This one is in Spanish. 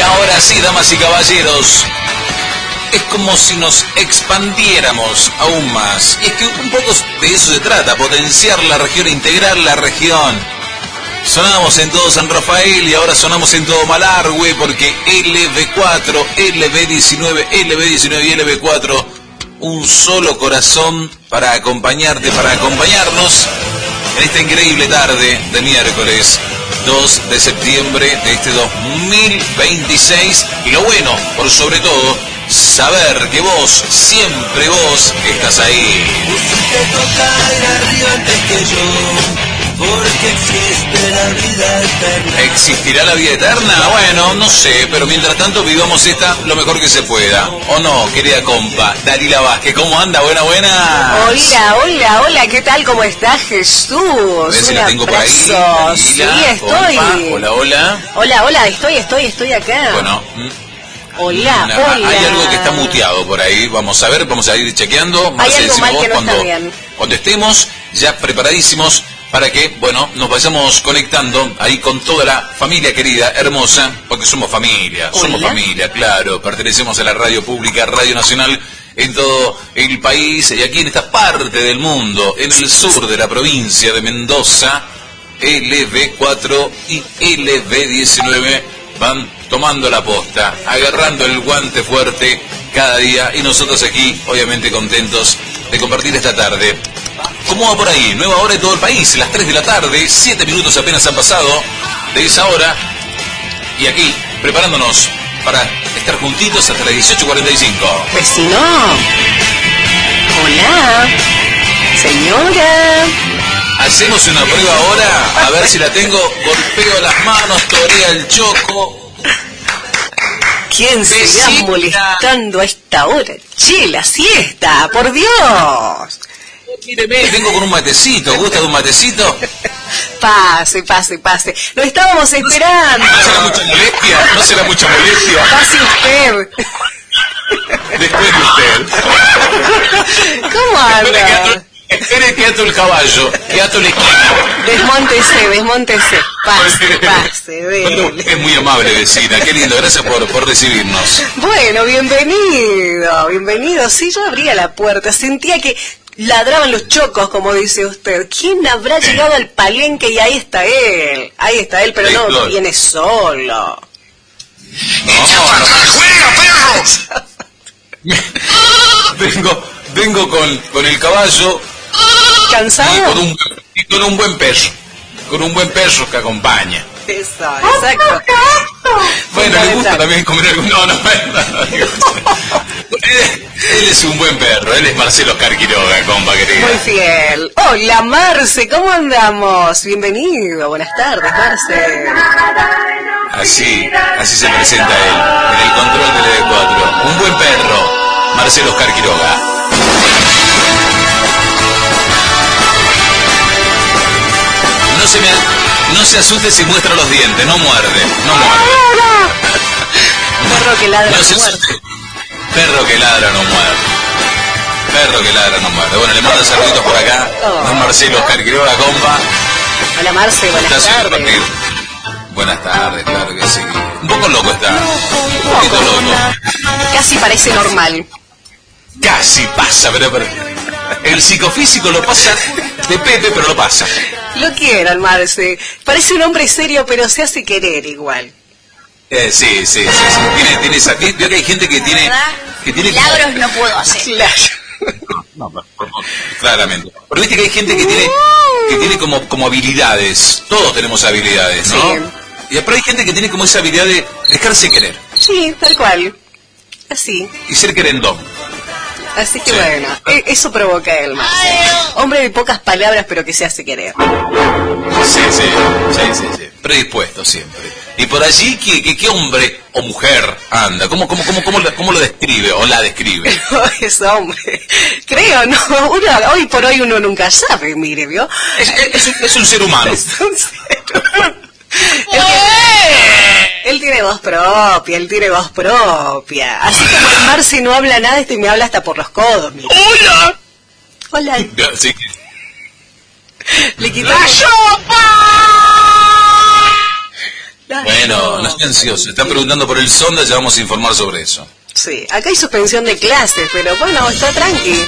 ahora sí, damas y caballeros, es como si nos expandiéramos aún más. Y es que un poco de eso se trata, potenciar la región, integrar la región. Sonamos en todo San Rafael y ahora sonamos en todo Malargüe porque LB4, LB19, LB19 y LB4, un solo corazón para acompañarte, para acompañarnos en esta increíble tarde de miércoles 2 de septiembre de este 2026. Y lo bueno, por sobre todo, saber que vos, siempre vos, estás ahí. Pusiste tocar arriba antes que yo, porque existe la vida eterna. ¿Existirá la vida eterna? Bueno, no sé, pero mientras tanto vivamos esta lo mejor que se pueda. ¿O no, querida compa? Dalila Vázquez, ¿cómo anda? Buena. Hola, ¿qué tal? ¿Cómo estás, Jesús? A ver si la tengo por ahí. Dalila, sí, estoy. Compa. Hola, estoy acá. Bueno. Hola. Hay algo que está muteado por ahí. Vamos a ver, vamos a ir chequeando. Hay algo mal que no está bien. Cuando estemos ya preparadísimos para que, bueno, nos vayamos conectando ahí con toda la familia querida, hermosa, porque somos familia, claro, pertenecemos a la radio pública, Radio Nacional, en todo el país y aquí en esta parte del mundo, en el sur de la provincia de Mendoza, LB4 y LB19 van tomando la posta, agarrando el guante fuerte cada día y nosotros aquí, obviamente contentos de compartir esta tarde. ¿Cómo va por ahí? Nueva hora de todo el país, las 3 de la tarde, 7 minutos apenas han pasado de esa hora. Y aquí, preparándonos para estar juntitos hasta las 18:45. Vecino. Hola. Señora. Hacemos una prueba ahora, a ver si la tengo. Golpeo las manos, torea el choco. ¿Quién se irá molestando a esta hora? Che, la siesta, por Dios. Míreme, vengo con un matecito. ¿Gusta de un matecito? Pase. Lo estábamos esperando. ¿No será mucha molestia? Pase usted. Después de usted. ¿Cómo anda? Espere que ato el caballo, que ato la esquina. Desmóntese. Pase, dele. Es muy amable, vecina. Qué lindo, gracias por recibirnos. Bueno, bienvenido. Sí, yo abría la puerta, sentía que ladraban los chocos, como dice usted. ¿Quién habrá llegado al palenque? Y ahí está él, pero no viene solo. Vengo con el caballo. ¿Cansado? Y con un buen perro. Con un buen perro que acompaña. Eso, exacto. Bueno, le gusta también comer algo. No. Él es un buen perro, él es Marcelo Oscar Quiroga, compa querida. Muy fiel. Hola, Marce, ¿cómo andamos? Bienvenido, buenas tardes, Marce. Así se presenta él, en el control del ED4. Un buen perro, Marcelo Oscar Quiroga. No se asuste si muestra los dientes, no muerde. Perro que ladra no muerde. Perro que ladra no muerde. Bueno, le mando saluditos por acá. Don Marcelo Oscar Quiroga, compa. Hola, Marce, buenas tardes. Buenas tardes, claro que sí. Un poco loco está. Un poquito loco. Casi parece normal. Casi pasa, pero el psicofísico lo pasa de Pepe, pero lo pasa. Lo quiero al Marce. Parece un hombre serio, pero se hace querer igual. Sí. Tiene esa... Veo que hay gente que tiene... Milagros no puedo hacer. Claro. No, claramente. Pero viste que hay gente que tiene como habilidades. Todos tenemos habilidades, ¿no? Sí. Y después hay gente que tiene como esa habilidad de dejarse querer. Sí, tal cual. Así. Y ser querendón. Así que bueno, eso provoca el Marce. Hombre de pocas palabras, pero que se hace querer. Sí. Predispuesto siempre. Y por allí, ¿qué hombre o mujer anda? ¿Cómo lo describe o la describe? Es hombre. Creo, ¿no? Hoy por hoy uno nunca sabe, mire, ¿vio? Es un ser humano. Es un ser humano. Él tiene voz propia. Así como el Marce no habla nada, me habla hasta por los codos, mire. Hola. Sí. Le quitamos... Bueno, no esté ansioso. Están preguntando por el sonda, ya vamos a informar sobre eso. Sí, acá hay suspensión de clases, pero bueno, está tranqui.